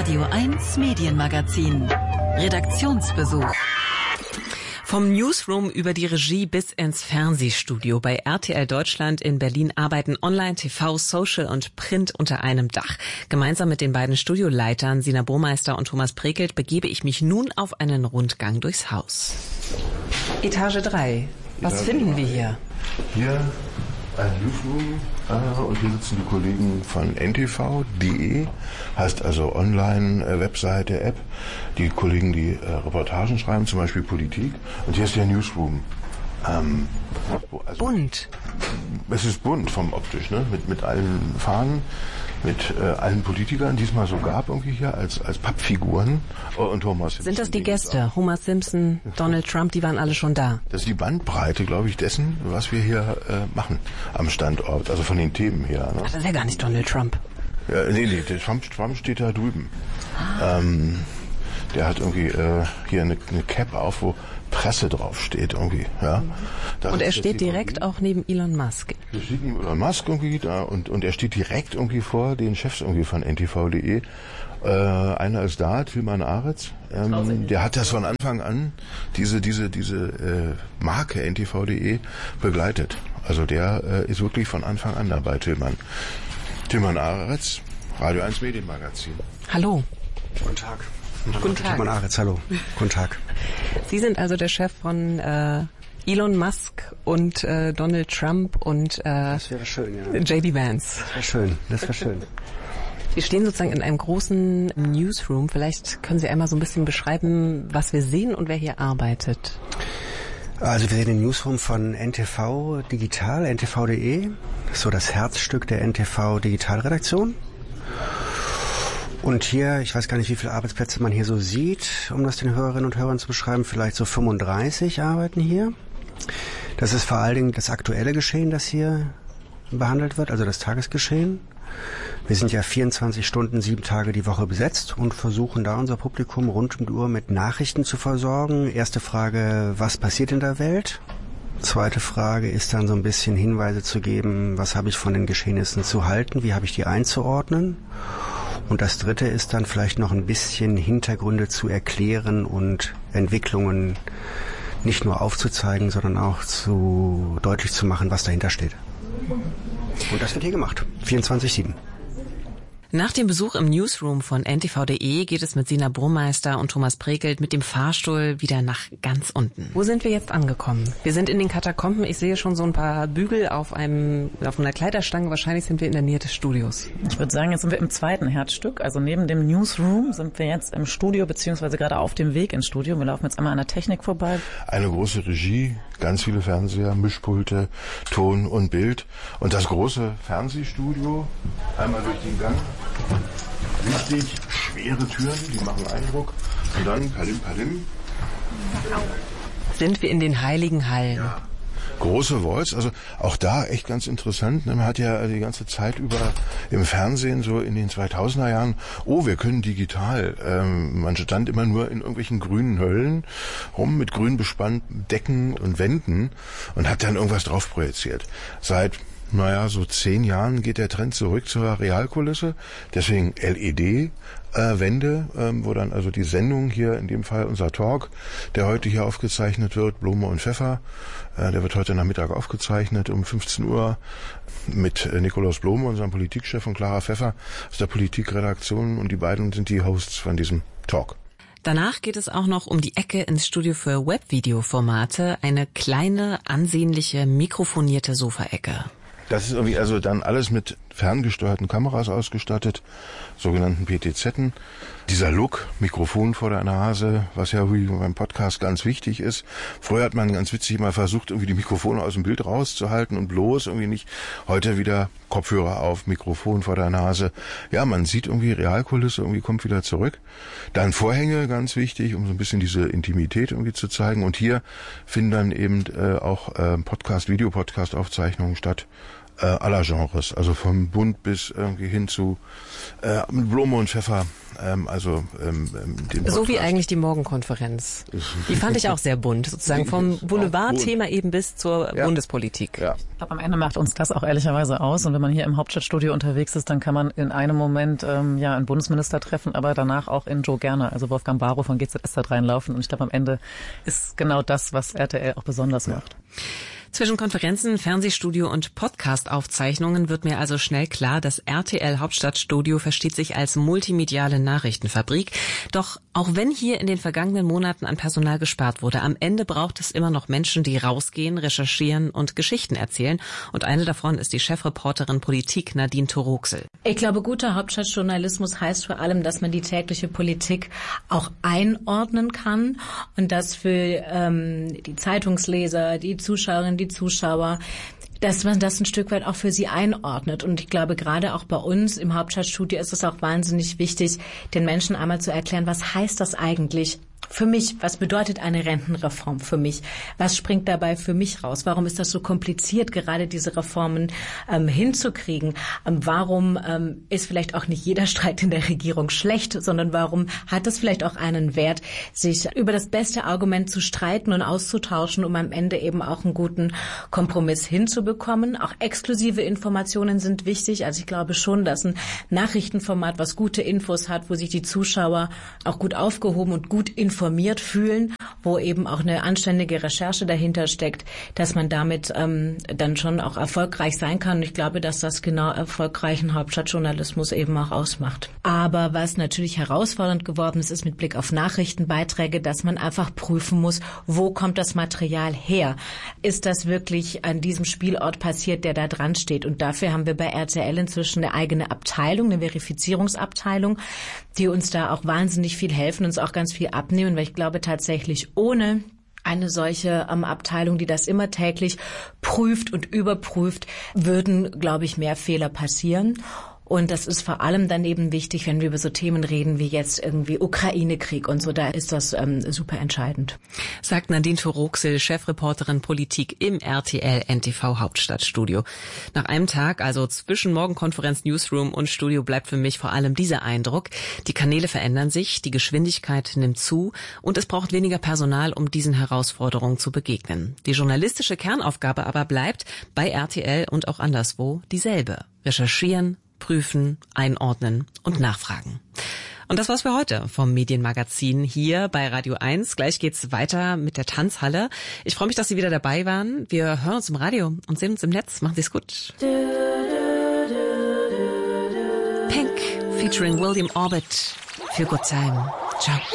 Radio 1 Medienmagazin. Redaktionsbesuch. Vom Newsroom über die Regie bis ins Fernsehstudio. Bei RTL Deutschland in Berlin arbeiten Online, TV, Social und Print unter einem Dach. Gemeinsam mit den beiden Studioleitern Sina Burmeister und Thomas Prekelt begebe ich mich nun auf einen Rundgang durchs Haus. Etage 3. Was finden wir hier? Hier ein Newsroom und hier sitzen die Kollegen von ntv.de, heißt also Online, Webseite, App. Die Kollegen, die Reportagen schreiben, zum Beispiel Politik. Und hier ist der Newsroom. Bunt. Es ist bunt vom optisch, ne? Mit allen Fahnen, mit allen Politikern, die es mal so gab irgendwie hier als Pappfiguren. Und Homer Simpson. Sind das die Gäste? Homer Simpson, Donald Trump, die waren alle schon da. Das ist die Bandbreite, glaube ich, dessen, was wir hier machen am Standort, also von den Themen her. Ne? Ach, das ist ja gar nicht Donald Trump. Ja, nee, der Trump steht da drüben. Der hat irgendwie hier eine Cap auf, wo Presse draufsteht irgendwie. Ja. Und er steht direkt auch neben Elon Musk. Er steht neben Elon Musk irgendwie da und er steht direkt irgendwie vor den Chefs irgendwie von ntv.de. Einer ist da, Tilman Aretz. Der hat das von Anfang an, diese Marke ntv.de begleitet. Also der ist wirklich von Anfang an dabei, Tilman. Tilman Aretz, Radio 1 Medienmagazin. Hallo. Guten Tag. Guten Tag. Tilman Aretz, hallo. Guten Tag. Sie sind also der Chef von Elon Musk und Donald Trump und das wäre schön, ja. JD Vance. Das wäre schön. Wir stehen sozusagen in einem großen Newsroom. Vielleicht können Sie einmal so ein bisschen beschreiben, was wir sehen und wer hier arbeitet. Also wir sehen den Newsroom von NTV Digital, ntv.de. Das ist so das Herzstück der NTV Digitalredaktion. Und hier, ich weiß gar nicht, wie viele Arbeitsplätze man hier so sieht, um das den Hörerinnen und Hörern zu beschreiben, vielleicht so 35 arbeiten hier. Das ist vor allen Dingen das aktuelle Geschehen, das hier behandelt wird, also das Tagesgeschehen. Wir sind ja 24 Stunden, 7 Tage die Woche besetzt und versuchen da unser Publikum rund um die Uhr mit Nachrichten zu versorgen. Erste Frage, was passiert in der Welt? Zweite Frage ist dann so ein bisschen Hinweise zu geben, was habe ich von den Geschehnissen zu halten, wie habe ich die einzuordnen? Und das Dritte ist dann vielleicht noch ein bisschen Hintergründe zu erklären und Entwicklungen nicht nur aufzuzeigen, sondern auch deutlich zu machen, was dahinter steht. Und das wird hier gemacht, 24/7. Nach dem Besuch im Newsroom von ntv.de geht es mit Sina Burmeister und Thomas Prekelt mit dem Fahrstuhl wieder nach ganz unten. Wo sind wir jetzt angekommen? Wir sind in den Katakomben. Ich sehe schon so ein paar Bügel auf einer Kleiderstange. Wahrscheinlich sind wir in der Nähe des Studios. Ich würde sagen, jetzt sind wir im zweiten Herzstück. Also neben dem Newsroom sind wir jetzt im Studio, beziehungsweise gerade auf dem Weg ins Studio. Wir laufen jetzt einmal an der Technik vorbei. Eine große Regie, ganz viele Fernseher, Mischpulte, Ton und Bild. Und das große Fernsehstudio, einmal durch den Gang. Richtig schwere Türen, die machen Eindruck. Und dann, Palim. Sind wir in den heiligen Hallen. Ja. Große Walls, also auch da echt ganz interessant. Man hat ja die ganze Zeit über im Fernsehen so in den 2000er Jahren, wir können digital. Man stand immer nur in irgendwelchen grünen Höllen rum mit grün bespannten Decken und Wänden und hat dann irgendwas drauf projiziert. Seit so 10 Jahren geht der Trend zurück zur Realkulisse. Deswegen LED-Wände, wo dann also die Sendung hier, in dem Fall unser Talk, der heute hier aufgezeichnet wird, Blume und Pfeffer, der wird heute Nachmittag aufgezeichnet um 15 Uhr mit Nikolaus Blume, unserem Politikchef, und Clara Pfeffer aus der Politikredaktion, und die beiden sind die Hosts von diesem Talk. Danach geht es auch noch um die Ecke ins Studio für Webvideoformate, eine kleine, ansehnliche, mikrofonierte Sofaecke. Das ist irgendwie also dann alles mit ferngesteuerten Kameras ausgestattet, sogenannten PTZen. Dieser Look, Mikrofon vor der Nase, was ja wie beim Podcast ganz wichtig ist. Früher hat man ganz witzig mal versucht, irgendwie die Mikrofone aus dem Bild rauszuhalten und bloß irgendwie nicht. Heute wieder Kopfhörer auf, Mikrofon vor der Nase. Ja, man sieht irgendwie Realkulisse, irgendwie kommt wieder zurück. Dann Vorhänge, ganz wichtig, um so ein bisschen diese Intimität irgendwie zu zeigen. Und hier finden dann eben auch Videopodcast-Aufzeichnungen statt. aller Genres, also vom Bunt bis irgendwie hin zu mit Blume und Pfeffer, den so wie eigentlich die Morgenkonferenz. Die fand ich auch sehr bunt, sozusagen vom Boulevardthema eben bis zur Bundespolitik. Ja. Ich glaube, am Ende macht uns das auch ehrlicherweise aus. Und wenn man hier im Hauptstadtstudio unterwegs ist, dann kann man in einem Moment einen Bundesminister treffen, aber danach auch in Joe Gerner, also Wolfgang Barrow von GZSZ reinlaufen. Und ich glaube, am Ende ist genau das, was RTL auch besonders macht. Zwischen Konferenzen, Fernsehstudio und Podcast-Aufzeichnungen wird mir also schnell klar, das RTL Hauptstadtstudio versteht sich als multimediale Nachrichtenfabrik. Doch auch wenn hier in den vergangenen Monaten an Personal gespart wurde, am Ende braucht es immer noch Menschen, die rausgehen, recherchieren und Geschichten erzählen. Und eine davon ist die Chefreporterin Politik Nadine Turoxel. Ich glaube, guter Hauptstadtjournalismus heißt vor allem, dass man die tägliche Politik auch einordnen kann und dass für die Zeitungsleser, die Zuschauerinnen, die Zuschauer, dass man das ein Stück weit auch für sie einordnet. Und ich glaube, gerade auch bei uns im Hauptstadtstudio ist es auch wahnsinnig wichtig, den Menschen einmal zu erklären, was heißt das eigentlich für mich? Was bedeutet eine Rentenreform für mich? Was springt dabei für mich raus? Warum ist das so kompliziert, gerade diese Reformen hinzukriegen? Warum ist vielleicht auch nicht jeder Streit in der Regierung schlecht, sondern warum hat es vielleicht auch einen Wert, sich über das beste Argument zu streiten und auszutauschen, um am Ende eben auch einen guten Kompromiss hinzubekommen? Auch exklusive Informationen sind wichtig. Also ich glaube schon, dass ein Nachrichtenformat, was gute Infos hat, wo sich die Zuschauer auch gut aufgehoben und gut informiert fühlen, wo eben auch eine anständige Recherche dahinter steckt, dass man damit dann schon auch erfolgreich sein kann. Und ich glaube, dass das genau erfolgreichen Hauptstadtjournalismus eben auch ausmacht. Aber was natürlich herausfordernd geworden ist, ist mit Blick auf Nachrichtenbeiträge, dass man einfach prüfen muss, wo kommt das Material her? Ist das wirklich an diesem Spielort passiert, der da dran steht? Und dafür haben wir bei RTL inzwischen eine eigene Abteilung, eine Verifizierungsabteilung, die uns da auch wahnsinnig viel helfen, uns auch ganz viel abnehmen, weil ich glaube tatsächlich, ohne eine solche Abteilung, die das immer täglich prüft und überprüft, würden, glaube ich, mehr Fehler passieren. Und das ist vor allem dann eben wichtig, wenn wir über so Themen reden wie jetzt irgendwie Ukraine-Krieg und so, da ist das super entscheidend. Sagt Nadine Turoxel, Chefreporterin Politik im RTL NTV Hauptstadtstudio. Nach einem Tag, also zwischen Morgenkonferenz, Newsroom und Studio, bleibt für mich vor allem dieser Eindruck. Die Kanäle verändern sich, die Geschwindigkeit nimmt zu und es braucht weniger Personal, um diesen Herausforderungen zu begegnen. Die journalistische Kernaufgabe aber bleibt bei RTL und auch anderswo dieselbe. Recherchieren, prüfen, einordnen und nachfragen. Und das war's für heute vom Medienmagazin hier bei Radio 1. Gleich geht's weiter mit der Tanzhalle. Ich freue mich, dass Sie wieder dabei waren. Wir hören uns im Radio und sehen uns im Netz. Machen Sie's gut. Pink featuring William Orbit für Good Time. Ciao.